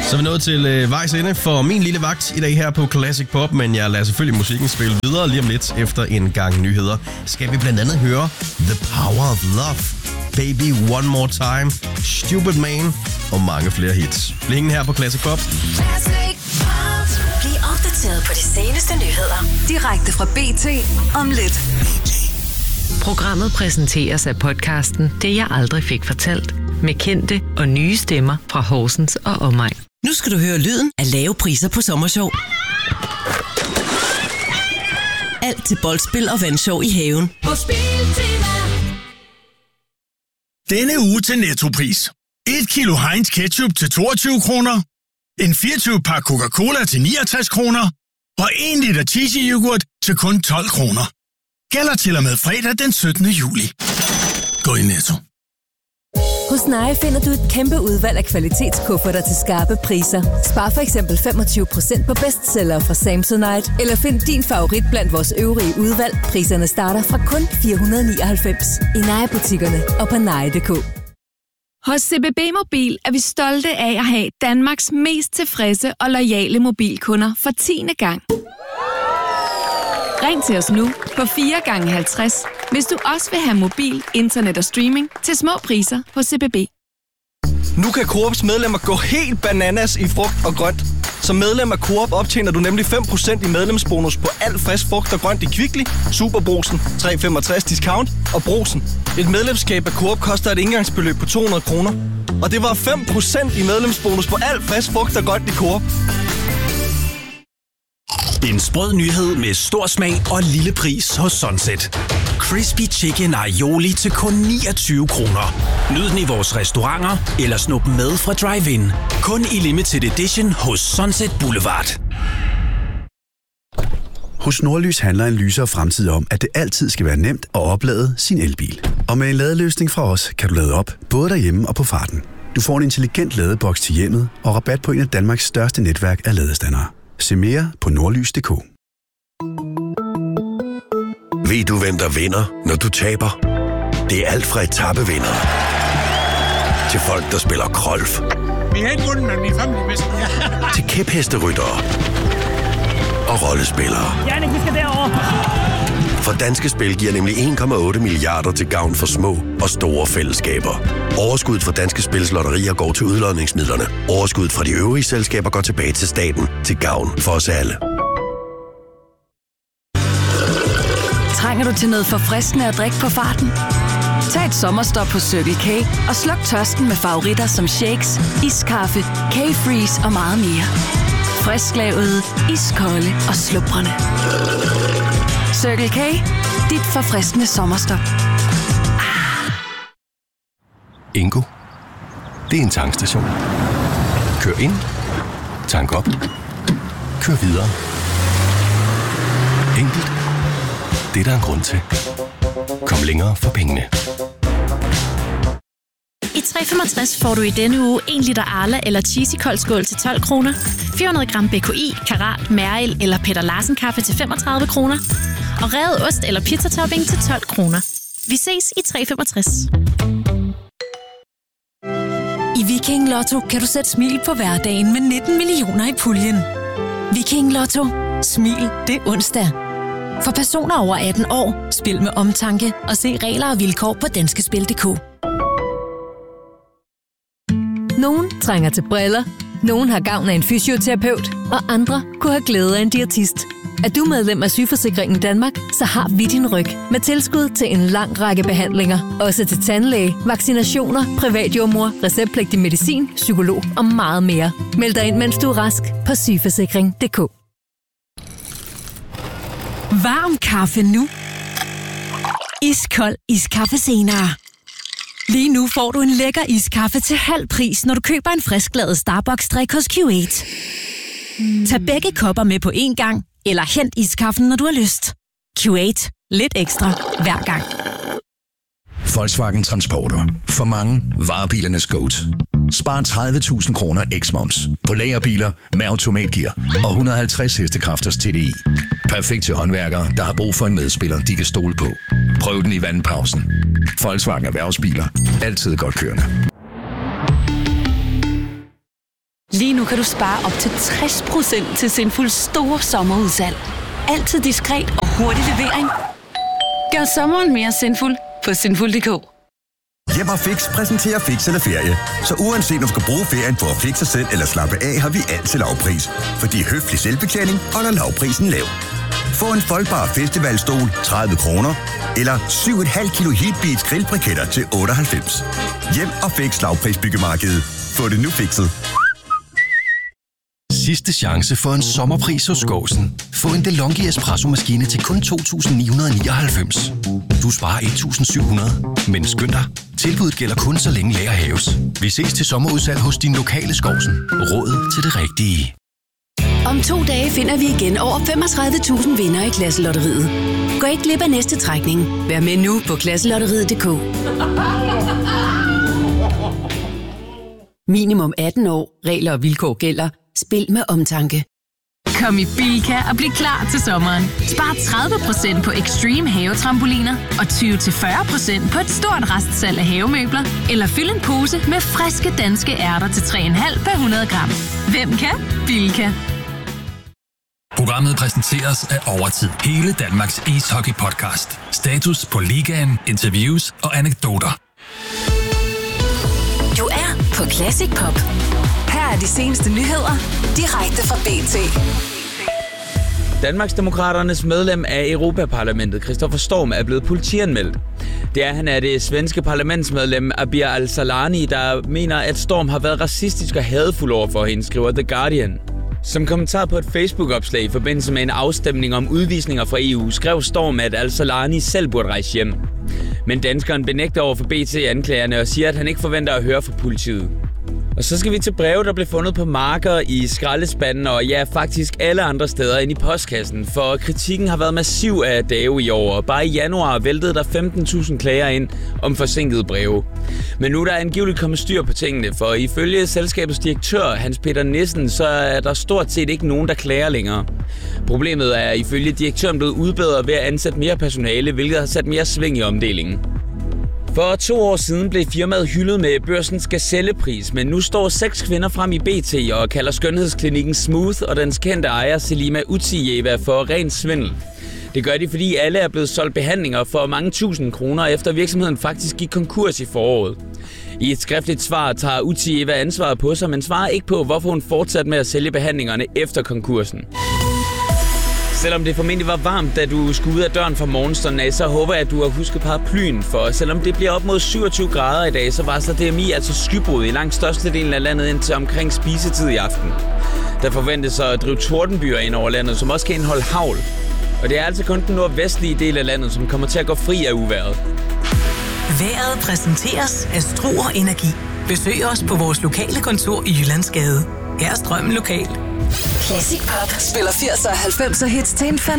Så er vi nået til vejs ende for min lille vagt i dag her på Classic Pop, men jeg lader selvfølgelig musikken spille videre lige om lidt efter en gang nyheder. Skal vi blandt andet høre The Power of Love, Baby One More Time, Stupid Man og mange flere hits. Bliv hængende her på Classic Pop. Bliv opdateret på de seneste nyheder direkte fra BT om lidt. Programmet præsenteres af podcasten Det jeg aldrig fik fortalt, med kendte og nye stemmer fra Horsens og omegn. Nu skal du høre lyden af lave priser på Sommershow. Alt til boldspil og vandshow i haven. Denne uge til Nettopris. 1 kilo Heinz ketchup til 22 kroner. En 24-pak Coca-Cola til 69 kroner. Og 1 liter cheesy-yoghurt til kun 12 kroner. Gælder til og med fredag den 17. juli. Gå i Netto. Hos Nye finder du et kæmpe udvalg af kvalitetskufferter til skarpe priser. Spar for eksempel 25% på bestsellere fra Samsonite, eller find din favorit blandt vores øvrige udvalg. Priserne starter fra kun 499 i Nye-butikkerne og på nye.dk. Hos CBB Mobil er vi stolte af at have Danmarks mest tilfredse og loyale mobilkunder for 10. gang. Ring til os nu på 4 gange 50, hvis du også vil have mobil, internet og streaming til små priser hos CBB. Nu kan Coops medlemmer gå helt bananas i frugt og grønt. Som medlem af Coop optjener du nemlig 5% i medlemsbonus på al frisk frugt og grønt i Kvickly, Superbrugsen, 365 discount og Brugsen. Et medlemskab af Coop koster et engangsbeløb på 200 kroner. Og det var 5% i medlemsbonus på al frisk frugt og grønt i Coop. En sprød nyhed med stor smag og lille pris hos Sunset. Crispy Chicken Aioli til kun 29 kroner. Nyd den i vores restauranter eller snup den med fra Drive-In. Kun i limited edition hos Sunset Boulevard. Hos Nordlys handler en lysere fremtid om, at det altid skal være nemt at oplade sin elbil. Og med en ladeløsning fra os, kan du lade op både derhjemme og på farten. Du får en intelligent ladeboks til hjemmet og rabat på en af Danmarks største netværk af ladestandere. Se mere på nordlys.dk. Ved du, hvem der vinder, når du taber? Det er alt fra etapevindere til folk, der spiller golf. Vi har ikke vundet, men vi er family. Til kæphesteryttere og rollespillere. Jannik, vi skal derover. For Danske Spil giver nemlig 1,8 milliarder til gavn for små og store fællesskaber. Overskuddet fra Danske Spils lotterier går til udlodningsmidlerne. Overskuddet fra de øvrige selskaber går tilbage til staten til gavn for os alle. Trænger du til noget forfriskende at drikke på farten? Tag et sommerstop på Circle K og sluk tørsten med favoritter som shakes, iskaffe, K-Freeze og meget mere. Frisklavet, iskolde og slubrende. Circle K, dit forfriskende sommerstop. Ingo, det er en tankstation. Kør ind, tank op, kør videre. Enkelt. Det er der en grund til. Kom længere for pengene. I 365 får du i denne uge 1 liter Arla eller Cheesy koldskål til 12 kroner, 400 gram BKI, Karat, Mæril eller Peter Larsen kaffe til 35 kroner, og revet ost eller pizzatopping til 12 kroner. Vi ses i 365. I Viking Lotto kan du sætte smil på hverdagen med 19 millioner i puljen. Viking Lotto. Smil det onsdag. For personer over 18 år, spil med omtanke og se regler og vilkår på danskespil.dk. Nogen trænger til briller, nogen har gavn af en fysioterapeut, og andre kunne have glæde af en diætist. Er du medlem af Sygeforsikringen Danmark, så har vi din ryg med tilskud til en lang række behandlinger. Også til tandlæge, vaccinationer, privatjordmor, receptpligtig medicin, psykolog og meget mere. Meld dig ind, mens du er rask på sygeforsikring.dk. Varm kaffe nu. Iskold iskaffe senere. Lige nu får du en lækker iskaffe til halv pris, når du køber en frisklavet Starbucks-drik hos Q8. Tag begge kopper med på én gang, eller hent iskaffen, når du har lyst. Q8. Lidt ekstra hver gang. Volkswagen Transporter. For mange varebilernes GOAT. Spar 30.000 kroner x-moms på lagerbiler med automatgear og 150 hestekræfters TDI. Perfekt til håndværkere, der har brug for en medspiller, de kan stole på. Prøv den i vandpausen. Volkswagen Erhvervsbiler. Altid godt kørende. Lige nu kan du spare op til 60% til Sinfuls store sommerudsalg. Altid diskret og hurtig levering. Gør sommeren mere sinful på sinful.dk. Hjem og Fix præsenterer Fix eller Ferie. Så uanset om du skal bruge ferien på at fikse sig selv eller slappe af, har vi altid lavpris. Fordi høflig selvbetjening holder lavprisen lav. Få en foldbar festivalstol 30 kroner, eller 7,5 kilo Heatbeats grillbriketter til 98. Hjem og Fix lavprisbyggemarkedet. Få det nu fikset. Sidste chance for en sommerpris hos Gåsen. Få en DeLonghi espresso-maskine til kun 2.999. Du sparer 1.700, men skynd dig. Tilbuddet gælder kun så længe lager haves. Vi ses til sommerudsalg hos din lokale Skovsen. Råd til det rigtige. Om 2 dage finder vi igen over 35.000 vinder i Klasselotteriet. Gå ikke glip af næste trækning. Vær med nu på klasselotteriet.dk. Minimum 18 år. Regler og vilkår gælder. Spil med omtanke. Kom i Bilka og bliv klar til sommeren. Spar 30% på Extreme havetrampoliner og 20-40% på et stort restsalg af havemøbler. Eller fyld en pose med friske danske ærter til 3,5 per 100 gram. Hvem kan? Bilka. Programmet præsenteres af Overtid. Hele Danmarks ishockey-podcast. Status på ligaen, interviews og anekdoter. Du er på Classic Pop. Her er de seneste nyheder, direkte fra BT. Danmarksdemokraternes medlem af Europaparlamentet, Christoffer Storm, er blevet politianmeldt. Han er det svenske parlamentsmedlem Abir Al-Salani, der mener, at Storm har været racistisk og hadfuld over for hende, skriver The Guardian. Som kommentar på et Facebook-opslag i forbindelse med en afstemning om udvisninger fra EU, skrev Storm, at Al-Salani selv burde rejse hjem. Men danskeren benægter over for BT anklagerne og siger, at han ikke forventer at høre fra politiet. Og så skal vi til breve, der blev fundet på marker, i skraldespanden og faktisk alle andre steder end i postkassen. For kritikken har været massiv af Dao i år, og bare i januar væltede der 15.000 klager ind om forsinkede breve. Men nu er der angiveligt kommet styr på tingene, for ifølge selskabets direktør Hans Peter Nissen, så er der stort set ikke nogen, der klager længere. Problemet er ifølge direktøren blevet udbedret ved at ansætte mere personale, hvilket har sat mere sving i omdelingen. For 2 år siden blev firmaet hyldet med Børsens Gazellepris, men nu står 6 kvinder frem i BT og kalder skønhedsklinikken Smooth og dens kendte ejer Selima Utiyeva for ren svindel. Det gør de, fordi alle er blevet solgt behandlinger for mange tusind kroner, efter virksomheden faktisk gik konkurs i foråret. I et skriftligt svar tager Utiyeva ansvaret på sig, men svarer ikke på, hvorfor hun fortsatte med at sælge behandlingerne efter konkursen. Selvom det formentlig var varmt, da du skulle ud af døren fra morgenstunden af, så håber jeg, at du har husket paraplyen, for selvom det bliver op mod 27 grader i dag, så varsler DMI altså skybrud i langt størstedelen af landet indtil omkring spisetid i aften. Der forventes at drive tordenbyer ind over landet, som også kan indeholde hagl. Og det er altså kun den nordvestlige del af landet, som kommer til at gå fri af uvejret. Vejret præsenteres af Struer Energi. Besøg os på vores lokale kontor i Jyllandsgade. Her er strømmen lokal. Classic Pop spiller 80'er og 90'er hits til en